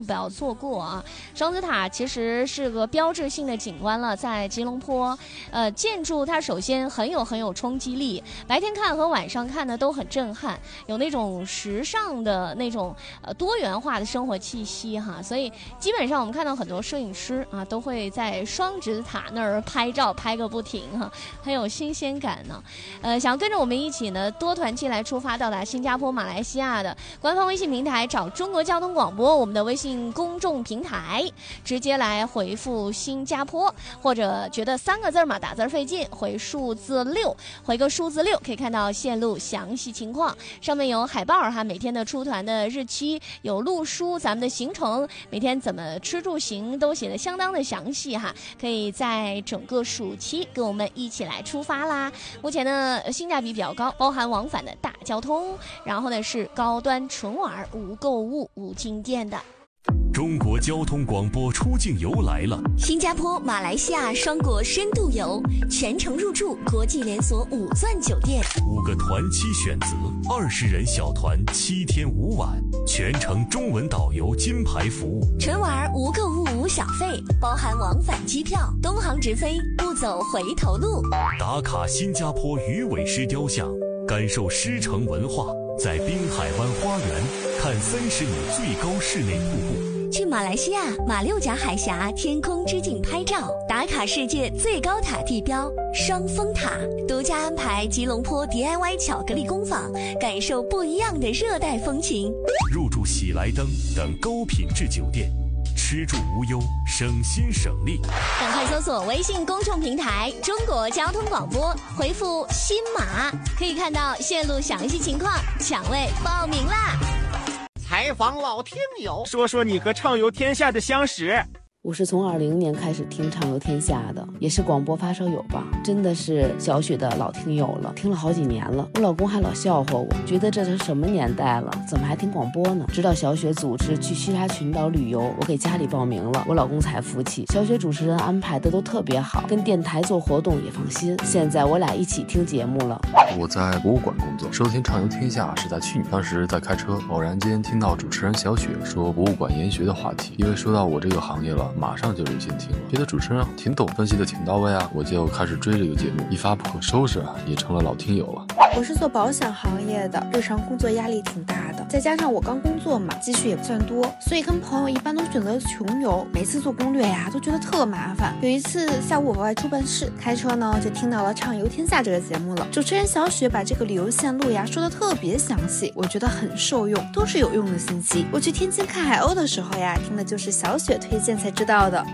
不要错过啊！双子塔其实是个标志性的景观了，在吉隆坡，建筑它首先很有冲击力，白天看和晚上看呢都很震撼，有那种时尚的那种多元化的生活气息哈，所以基本上我们看到很多摄影师啊都会在双子塔那儿拍照拍个不停哈，很有新鲜感呢。想要跟着我们一起呢多团契来出发到达新加坡、马来西亚的官方微信平台，找中国交通广播我们的微信公众平台，直接来回复新加坡，或者觉得3个字嘛打字费劲，回数字6，回个数字6，可以看到线路详细情况，上面有海报哈，每天的出团的日期，有路书，咱们的行程，每天怎么吃住行都写得相当的详细哈，可以在整个暑期跟我们一起来出发啦。目前呢性价比比较高，包含往返的大交通，然后呢是高端纯玩无购物无进店的。 中国交通广播出境游来了， 新加坡、马来西亚双国深度游，全程入住国际连锁5钻酒店 ，5个团期选择，20人小团，7天5晚，全程中文导游金牌服务， 纯玩无购物无小费，包含往返机票，东航直飞，不走回头路。 打卡新加坡鱼尾狮雕像，感受狮城文化，在滨海湾花园看30米最高室内瀑布。 去马来西亚马六甲海峡天空之镜拍照，打卡世界最高塔地标双峰塔，独家安排吉隆坡 DIY 巧克力工坊，感受不一样的热带风情。 入住喜来登等高品质酒店，吃住无忧，省心省力。 赶快搜索微信公众平台中国交通广播，回复新马，可以看到线路详细情况，抢位报名啦！ 采访老听友， 说说你和畅游天下的相识。 我是从20年开始听畅游天下的，也是广播发烧友吧，真的是小雪的老听友了，听了好几年了。我老公还老笑话我，觉得这是什么年代了，怎么还听广播呢？直到小雪组织去西沙群岛旅游，我给家里报名了，我老公才服气。小雪主持人安排的都特别好，跟电台做活动也放心。现在我俩一起听节目了。 我在博物馆工作，收听畅游天下是在去年，当时在开车，偶然间听到主持人小雪说博物馆研学的话题，因为说到我这个行业了，马上就有心听了，觉得主持人挺懂，分析的挺到位啊，我就开始追这个节目，一发不可收拾，也成了老听友了。 我是做保险行业的，日常工作压力挺大的，再加上我刚工作嘛，积蓄也不算多，所以跟朋友一般都选择穷游，每次做攻略呀都觉得特麻烦。有一次下午我外出办事，开车呢就听到了畅游天下这个节目了，主持人小雪把这个旅游线路呀说的特别详细，我觉得很受用，都是有用的信息。我去天津看海鸥的时候呀，听的就是小雪推荐才知道的。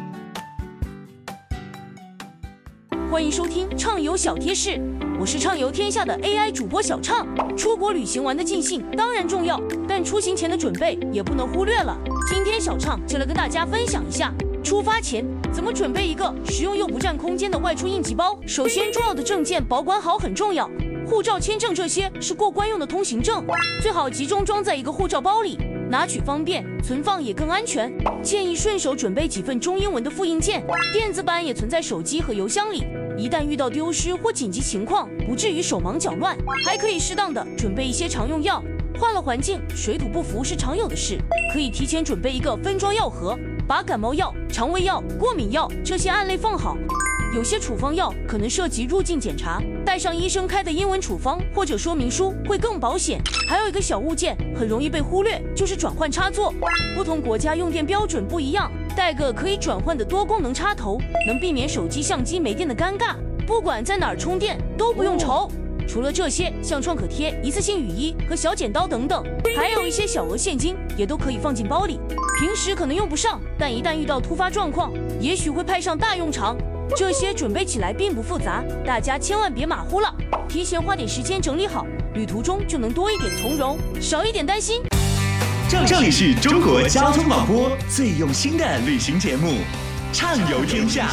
欢迎收听畅游小贴士，我是畅游天下的 AI 主播小畅。出国旅行玩的尽兴当然重要，但出行前的准备也不能忽略了。今天小畅就来跟大家分享一下，出发前怎么准备一个实用又不占空间的外出应急包。首先，重要的证件保管好很重要，护照、签证这些是过关用的通行证，最好集中装在一个护照包里，拿取方便，存放也更安全。建议顺手准备几份中英文的复印件，电子版也存在手机和邮箱里，一旦遇到丢失或紧急情况，不至于手忙脚乱。还可以适当的准备一些常用药，换了环境，水土不服是常有的事，可以提前准备一个分装药盒，把感冒药、肠胃药、过敏药这些按类放好。有些处方药可能涉及入境检查，带上医生开的英文处方或者说明书会更保险。还有一个小物件很容易被忽略，就是转换插座。不同国家用电标准不一样，带个可以转换的多功能插头，能避免手机相机没电的尴尬。不管在哪儿充电都不用愁。除了这些，像创可贴、一次性雨衣和小剪刀等等，还有一些小额现金也都可以放进包里。平时可能用不上，但一旦遇到突发状况，也许会派上大用场。这些准备起来并不复杂，大家千万别马虎了，提前花点时间整理好，旅途中就能多一点从容，少一点担心。 这里是中国交通广播最用心的旅行节目，畅游天下。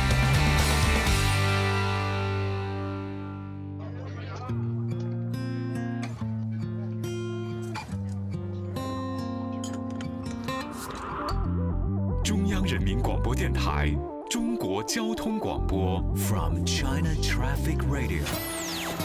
中央人民广播电台。中国交通广播 From China Traffic Radio。